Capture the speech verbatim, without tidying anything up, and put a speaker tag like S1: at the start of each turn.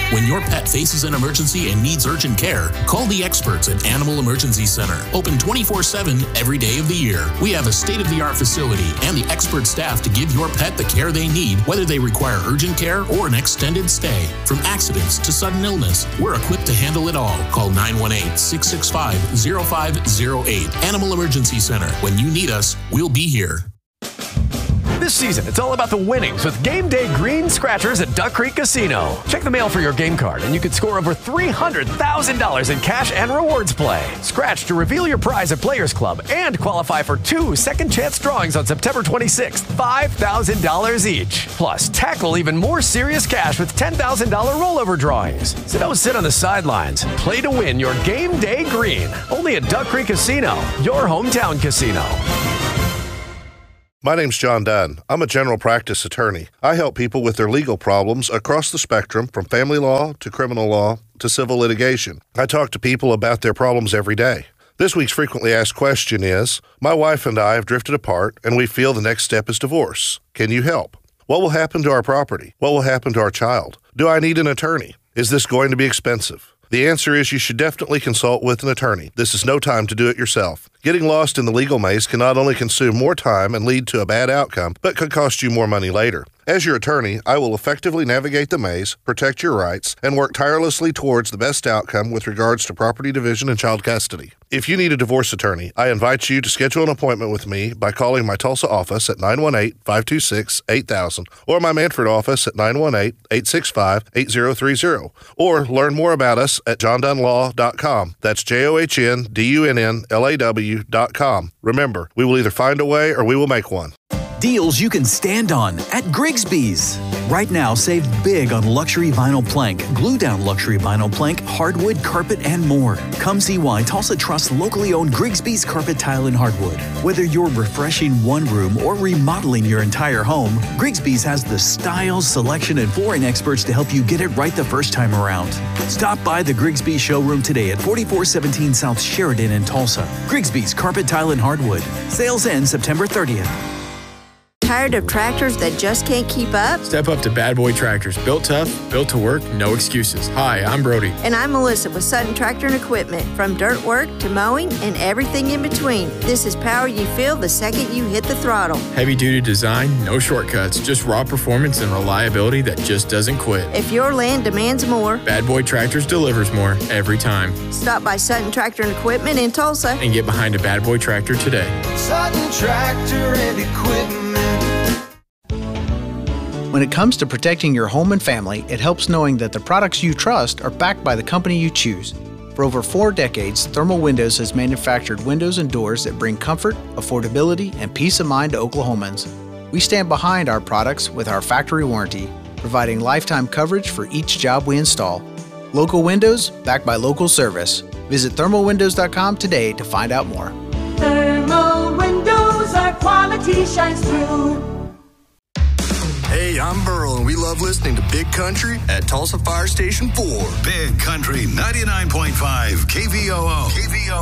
S1: When your pet faces an emergency and needs urgent care, call the experts at Animal Emergency Center. Open twenty-four seven every day of the year. We have a state-of-the-art facility and the expert staff to give your pet the care they need, whether they require urgent care or an extended stay. From accidents to sudden illness, we're equipped to handle it all. Call nine one eight, six six five, zero five zero eight. Animal Emergency Center. When you need us, we'll be here.
S2: This season, it's all about the winnings with Game Day Green Scratchers at Duck Creek Casino. Check the mail for your game card, and you could score over three hundred thousand dollars in cash and rewards play. Scratch to reveal your prize at Players Club and qualify for two second chance drawings on September twenty-sixth, five thousand dollars each. Plus, tackle even more serious cash with ten thousand dollars rollover drawings. So don't sit on the sidelines. Play to win your Game Day Green. Only at Duck Creek Casino, your hometown casino.
S3: My name's John Dunn. I'm a general practice attorney. I help people with their legal problems across the spectrum, from family law to criminal law to civil litigation. I talk to people about their problems every day. This week's frequently asked question is, my wife and I have drifted apart and we feel the next step is divorce. Can you help? What will happen to our property? What will happen to our child? Do I need an attorney? Is this going to be expensive? The answer is you should definitely consult with an attorney. This is no time to do it yourself. Getting lost in the legal maze can not only consume more time and lead to a bad outcome, but could cost you more money later. As your attorney, I will effectively navigate the maze, protect your rights, and work tirelessly towards the best outcome with regards to property division and child custody. If you need a divorce attorney, I invite you to schedule an appointment with me by calling my Tulsa office at nine one eight, five two six, eight thousand or my Manfred office at nine one eight, eight six five, eight zero three zero, or learn more about us at john dunn law dot com. That's J O H N D U N N L A W dot com. Remember, we will either find a way or we will make one.
S4: Deals you can stand on at Grigsby's. Right now, save big on luxury vinyl plank, glue-down luxury vinyl plank, hardwood, carpet, and more. Come see why Tulsa trusts locally owned Grigsby's Carpet Tile and Hardwood. Whether you're refreshing one room or remodeling your entire home, Grigsby's has the styles, selection, and flooring experts to help you get it right the first time around. Stop by the Grigsby's showroom today at forty-four seventeen South Sheridan in Tulsa. Grigsby's Carpet Tile and Hardwood. Sales end September thirtieth.
S5: Tired of tractors that just can't keep up?
S6: Step up to Bad Boy Tractors. Built tough, built to work, no excuses. Hi, I'm Brody.
S5: And I'm Melissa with Sutton Tractor and Equipment. From dirt work to mowing and everything in between. This is power you feel the second you hit the throttle.
S6: Heavy-duty design, no shortcuts, just raw performance and reliability that just doesn't quit.
S5: If your land demands more,
S6: Bad Boy Tractors delivers more every time.
S5: Stop by Sutton Tractor and Equipment in Tulsa
S6: and get behind a Bad Boy Tractor today.
S7: Sutton Tractor and Equipment.
S8: When it comes to protecting your home and family, it helps knowing that the products you trust are backed by the company you choose. For over four decades, Thermal Windows has manufactured windows and doors that bring comfort, affordability, and peace of mind to Oklahomans. We stand behind our products with our factory warranty, providing lifetime coverage for each job we install. Local windows, backed by local service. Visit thermal windows dot com today to find out more.
S9: Thermal Windows, our quality shines through.
S10: Hey, I'm Burl, and we love listening to Big Country at Tulsa Fire Station four.
S11: Big Country ninety-nine point five K V O O. K V O O.